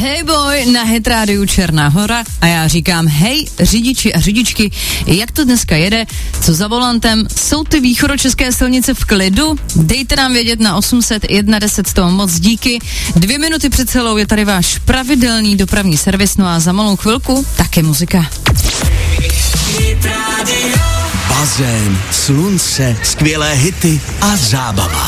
Hey boy na Hit rádiu Černá Hora a já říkám hej řidiči a řidičky, jak to dneska jede, co za volantem, jsou ty východočeské silnice v klidu? Dejte nám vědět na 800 110, toho moc díky. 2 minuty před celou je tady váš pravidelný dopravní servis, no a za malou chvilku také muzika. Bazén, slunce, skvělé hity a zábava.